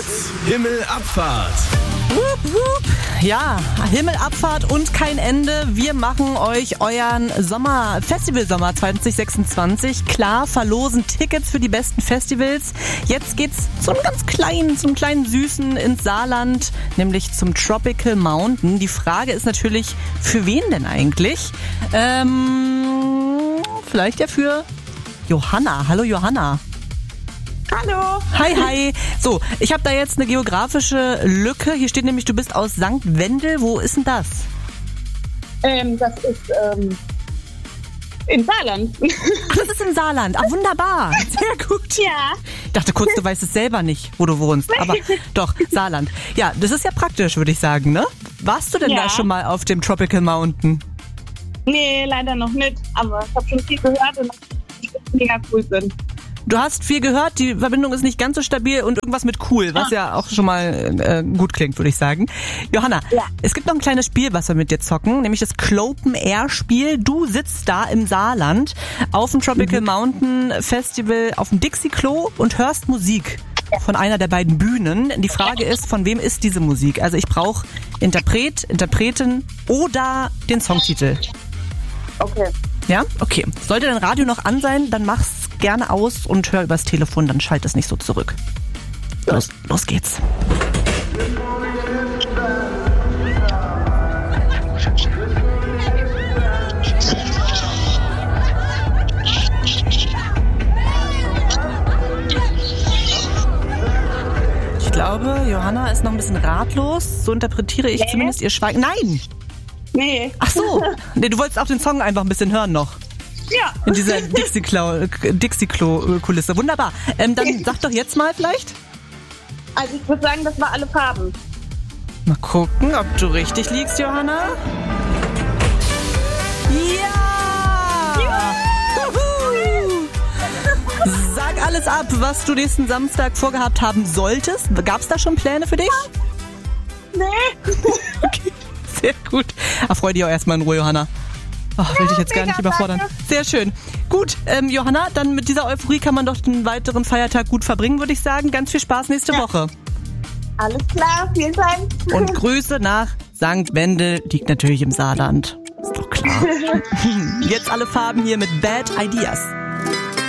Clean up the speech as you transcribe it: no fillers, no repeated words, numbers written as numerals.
Himmelabfahrt. Wup, wup. Ja, Himmelabfahrt und kein Ende. Wir machen euch euren Festivalsommer 2026 klar, verlosen Tickets für die besten Festivals. Jetzt geht's zum kleinen Süßen ins Saarland, nämlich zum Tropical Mountain. Die Frage ist natürlich, für wen denn eigentlich? Vielleicht ja für Johanna. Hallo Johanna. Hallo. Hi. So, ich habe da jetzt eine geografische Lücke. Hier steht nämlich, du bist aus St. Wendel. Wo ist denn das? Das ist im Saarland. Ach, das ist im Saarland. Ah, wunderbar. Sehr gut. Ja. Ich dachte kurz, du weißt es selber nicht, wo du wohnst. Aber doch, Saarland. Ja, das ist ja praktisch, würde ich sagen, ne? Warst du denn da schon mal auf dem Tropical Mountain? Nee, leider noch nicht. Aber ich habe schon viel gehört und das mega cool sind. Du hast viel gehört, die Verbindung ist nicht ganz so stabil und irgendwas mit cool, was ja auch schon mal gut klingt, würde ich sagen. Johanna, es gibt noch ein kleines Spiel, was wir mit dir zocken, nämlich das Clopen Air Spiel. Du sitzt da im Saarland auf dem Tropical Mountain Festival auf dem Dixie-Klo und hörst Musik von einer der beiden Bühnen. Die Frage ist, von wem ist diese Musik? Also ich brauche Interpret, Interpretin oder den Songtitel. Okay. Ja? Okay. Sollte dein Radio noch an sein, dann mach's gerne aus und hör übers Telefon, dann schalt es nicht so zurück. Los geht's. Ich glaube, Johanna ist noch ein bisschen ratlos. So interpretiere ich zumindest ihr Schweigen. Nein! Nee. Ach so. Nee, du wolltest auch den Song einfach ein bisschen hören noch. Ja. In dieser Dixie-Klo-Kulisse. Wunderbar. Dann sag doch jetzt mal vielleicht. Also ich würde sagen, das war Alle Farben. Mal gucken, ob du richtig liegst, Johanna. Ja! Juhu! Sag alles ab, was du nächsten Samstag vorgehabt haben solltest. Gab's da schon Pläne für dich? Nee. Okay, sehr gut. Freu dich auch erstmal in Ruhe, Johanna. Will dich jetzt gar nicht überfordern. Sehr schön. Gut, Johanna, dann mit dieser Euphorie kann man doch den weiteren Feiertag gut verbringen, würde ich sagen. Ganz viel Spaß nächste Woche. Alles klar, vielen Dank. Und Grüße nach St. Wendel, liegt natürlich im Saarland. Ist doch klar. Jetzt Alle Farben hier mit Bad Ideas.